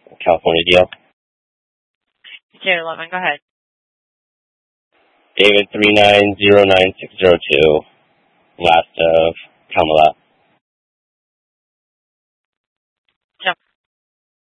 California deal. J 11, go ahead. David 3909602. Last of Kamala.